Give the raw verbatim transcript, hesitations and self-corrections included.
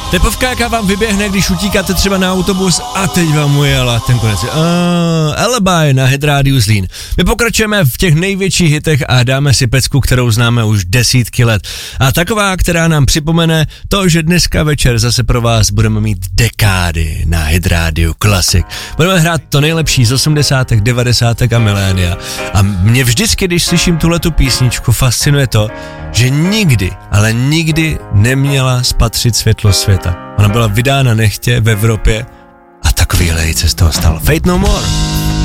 Tepovka, jaká vám vyběhne, když utíkáte třeba na autobus a teď vám ujela ten konec. Uh, Alibi na Hit Radio Zlín. My pokračujeme v těch největších hitech a dáme si pecku, kterou známe už desítky let. A taková, která nám připomene to, že dneska večer zase pro vás budeme mít dekády na Hit Radio Classic. Budeme hrát to nejlepší z osmdesátek, devadesátek a milénia. A mě vždycky, když slyším tuhletu písničku, fascinuje to, že nikdy, ale nikdy neměla spatřit světlo světa. Ona byla vydána nechtě v Evropě a takovýhle hit se z toho stal. Fate No More.